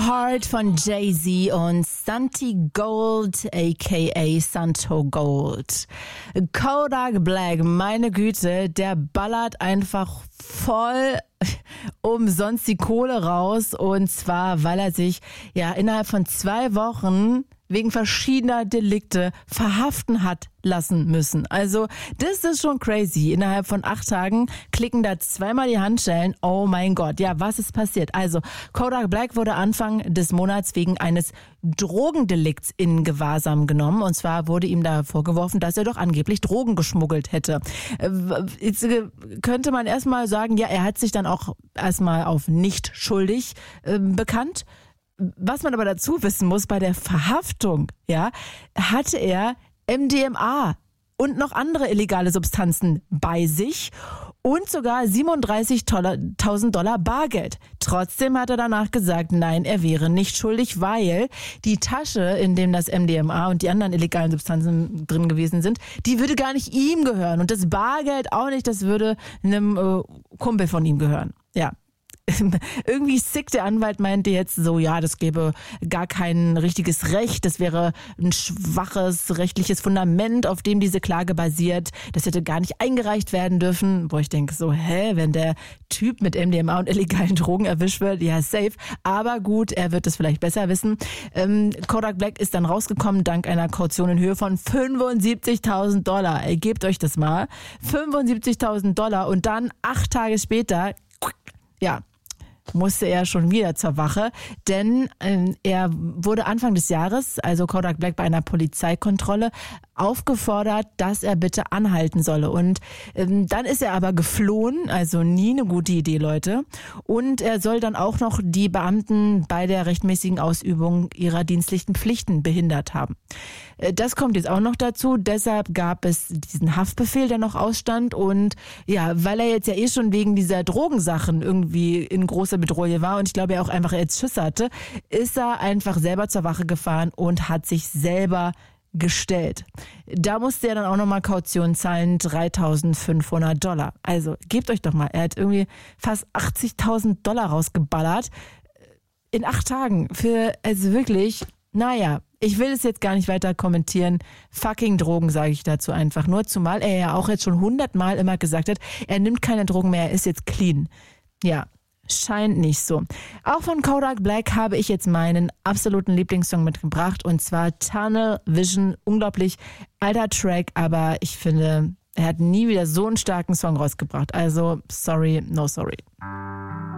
Heart von Jay-Z und Santi Gold, a.k.a. Santo Gold. Kodak Black, meine Güte, der ballert einfach voll umsonst die Kohle raus. Und zwar, weil er sich ja innerhalb von 2 Wochen wegen verschiedener Delikte verhaften hat lassen müssen. Also das ist schon crazy. Innerhalb von 8 Tagen klicken da 2-mal die Handschellen. Oh mein Gott, ja, was ist passiert? Also Kodak Black wurde Anfang des Monats wegen eines Drogendelikts in Gewahrsam genommen. Und zwar wurde ihm da vorgeworfen, dass er doch angeblich Drogen geschmuggelt hätte. Jetzt könnte man erstmal sagen, ja, er hat sich dann auch erstmal auf nicht schuldig bekannt. Was man aber dazu wissen muss, bei der Verhaftung, ja, hatte er MDMA und noch andere illegale Substanzen bei sich und sogar $37.000 Bargeld. Trotzdem hat er danach gesagt, nein, er wäre nicht schuldig, weil die Tasche, in dem das MDMA und die anderen illegalen Substanzen drin gewesen sind, die würde gar nicht ihm gehören und das Bargeld auch nicht, das würde einem Kumpel von ihm gehören. Ja. Irgendwie sick, der Anwalt meinte jetzt so, ja, das gäbe gar kein richtiges Recht, das wäre ein schwaches rechtliches Fundament, auf dem diese Klage basiert, das hätte gar nicht eingereicht werden dürfen, wo ich denke so, wenn der Typ mit MDMA und illegalen Drogen erwischt wird, ja, safe, aber gut, er wird es vielleicht besser wissen. Kodak Black ist dann rausgekommen, dank einer Kaution in Höhe von $75.000, gebt euch das mal, $75.000 und dann 8 Tage später, ja, musste er schon wieder zur Wache, denn er wurde Anfang des Jahres, also Kodak Black, bei einer Polizeikontrolle aufgefordert, dass er bitte anhalten solle. Und dann ist er aber geflohen, also nie eine gute Idee, Leute. Und er soll dann auch noch die Beamten bei der rechtmäßigen Ausübung ihrer dienstlichen Pflichten behindert haben. Das kommt jetzt auch noch dazu. Deshalb gab es diesen Haftbefehl, der noch ausstand. Und ja, weil er jetzt ja schon wegen dieser Drogensachen irgendwie in großer Bedrohung war und ich glaube, er auch einfach jetzt Schiss hatte, ist er einfach selber zur Wache gefahren und hat sich selber gestellt. Da musste er dann auch nochmal Kaution zahlen, $3.500. Also gebt euch doch mal, er hat irgendwie fast $80.000 rausgeballert in 8 Tagen für, also wirklich, naja, ich will es jetzt gar nicht weiter kommentieren. Fucking Drogen, sage ich dazu einfach nur, zumal er ja auch jetzt schon 100-mal immer gesagt hat, er nimmt keine Drogen mehr, er ist jetzt clean. Ja, scheint nicht so. Auch von Kodak Black habe ich jetzt meinen absoluten Lieblingssong mitgebracht und zwar Tunnel Vision. Unglaublich alter Track, aber ich finde, er hat nie wieder so einen starken Song rausgebracht. Also, sorry, no sorry.